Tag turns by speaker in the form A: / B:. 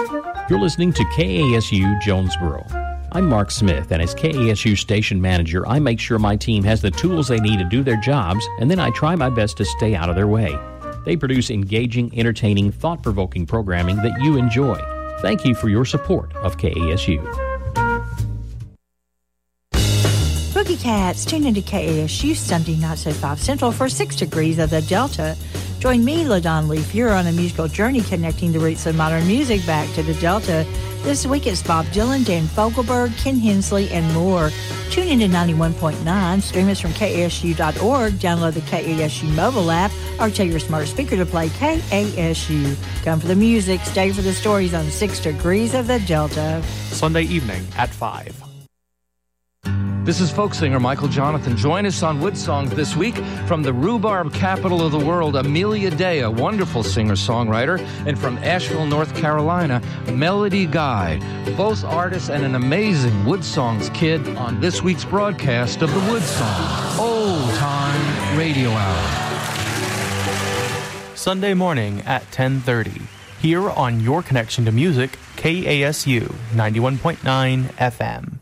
A: You're listening to KASU Jonesboro. I'm Mark Smith, and as KASU station manager, I make sure my team has the tools they need to do their jobs, and then I try my best to stay out of their way. They produce engaging, entertaining, thought-provoking programming that you enjoy. Thank you for your support of KASU.
B: Boogie Cats, tune into KASU Sunday nights at 5 Central for 6 Degrees of the Delta. Join me, LaDon Leafier, on a musical journey connecting the roots of modern music back to the Delta. This week it's Bob Dylan, Dan Fogelberg, Ken Hensley, and more. Tune in to 91.9, stream us from KASU.org, download the KASU mobile app, or tell your smart speaker to play KASU. Come for the music, stay for the stories on 6 Degrees of the Delta.
C: Sunday evening at 5.
D: This is folk singer Michael Jonathan. Join us on Wood Songs this week from the rhubarb capital of the world, Amelia Day, a wonderful singer-songwriter, and from Asheville, North Carolina, Melody Guy, both artists and an amazing Wood Songs kid on this week's broadcast of the Wood Songs Old Time Radio Hour.
C: Sunday morning at 10:30, here on Your Connection to Music, KASU 91.9 FM.